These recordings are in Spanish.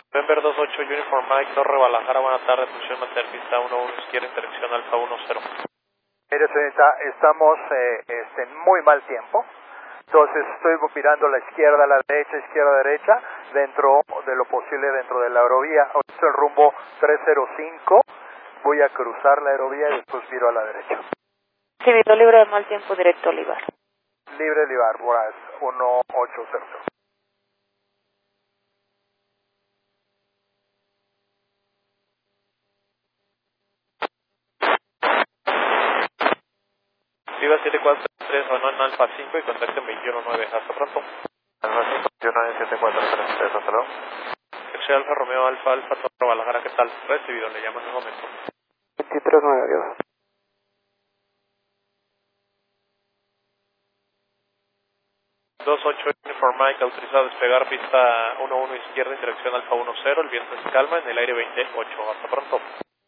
Denver 28, Uniform Mike, Torre Guadalajara, buena tarde, posición mantener pista 11 izquierda, interacción Alfa 10. Mire, señorita, estamos en muy mal tiempo, entonces estoy mirando a la izquierda, a la derecha, izquierda, derecha, dentro de lo posible dentro de la aerovía. Ahorita el rumbo 305, voy a cruzar la aerovía y después miro a la derecha. Sí, video libre de mal tiempo, directo Olivar. Libre Olivar, Boras 1800. Viva 743, Renan Alfa 5 y contacto en 219. Hasta pronto. Alfa 5, 743, hasta luego. Taxi Alfa Romeo Alfa Alfa Torre Guadalajara, ¿qué tal? Recibido, le llamo en un momento. 239, adiós. 28 Uniform Mike, autorizado a despegar pista 11 izquierda, interacción Alfa 10, el viento es calma en el aire 28. Hasta pronto.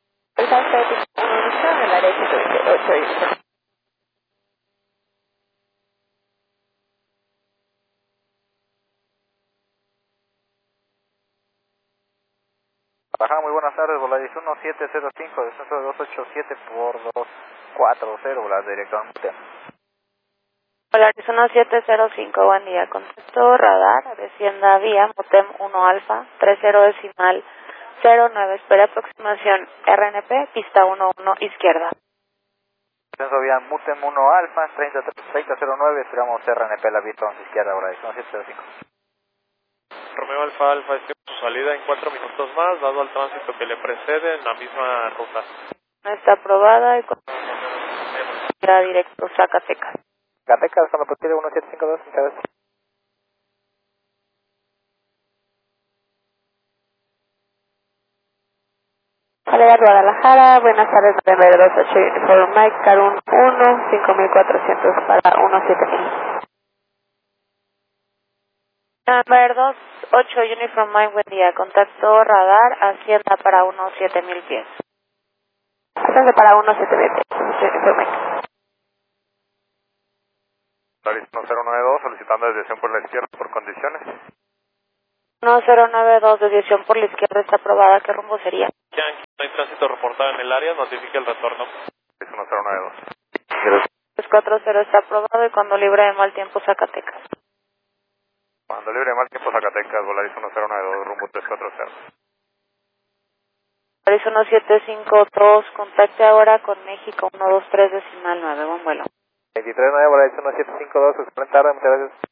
Guadalajara, muy buenas tardes, Volaris 1705, descenso de 287 por 240, Volaris director Mutem. Volaris 1705, buen día, contacto radar, descienda vía, Mutem 1 Alfa, 30 decimal 09, espera aproximación RNP, pista 11 izquierda. Descenso vía Mutem 1 Alfa, 3009, esperamos RNP, la vista 11 izquierda, Volaris 1705. Romeo Alfa Alfa, su salida en 4 minutos más, dado al tránsito que le precede en la misma ruta. Está aprobada y ya directo Zacatecas. Zacatecas, con la posible 1752, muchas gracias. Valeria Guadalajara, buenas tardes, November 28 Uniform Mike, Carun 1, 5400 para 17000. November 28 Uniform Mike, buen día, contacto radar, hacienda para 17000 pies. Hacienda para 17000 pies, Uniform Mike. Volaris 1092, solicitando desviación por la izquierda por condiciones. 1092, desviación por la izquierda está aprobada, ¿qué rumbo sería? Yankee, no hay tránsito reportado en el área, notifique el retorno. Es 1092. 340 está aprobado y cuando libre de mal tiempo Zacatecas. Cuando libre de mal tiempo Zacatecas, Volaris 1092, rumbo 340. Volaris 1752, contacte ahora con México 123 decimal 9, buen vuelo. 239, Volaris 1752, excelente tarde, muchas gracias.